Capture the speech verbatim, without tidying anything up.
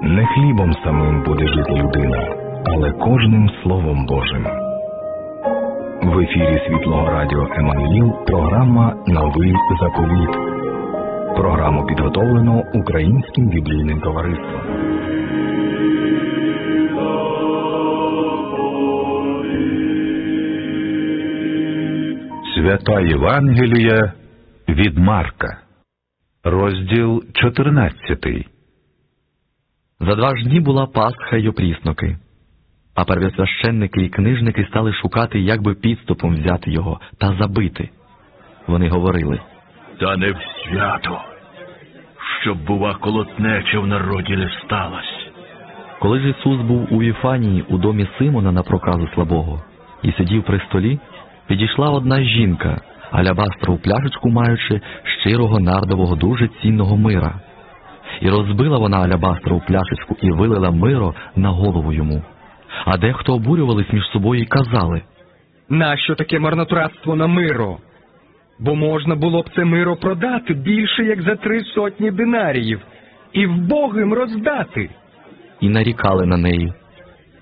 Не хлібом самим буде жити людина, але кожним Словом Божим. В ефірі Світлого Радіо Еммануїл програма «Новий заповіт». Програму підготовлено Українським біблійним товариством. Свята Євангелія від Марка. Розділ чотирнадцятий. За два ж дні була Пасха й опрісноки. А первосвященники і книжники стали шукати, як би підступом взяти його та забити. Вони говорили: «Та не в свято, щоб, бува, колотнеча в народі не сталась». Коли ж Ісус був у Віфанії у домі Симона на проказу слабого і сидів при столі, підійшла одна жінка, алябастрову пляшечку маючи щирого нардового дуже цінного мира. І розбила вона алябастрову пляшечку і вилила миро на голову йому. А дехто обурювались між собою і казали: «Нащо таке марнотратство на миро? Бо можна було б це миро продати більше, як за три сотні динаріїв, і вбогим роздати». І нарікали на неї: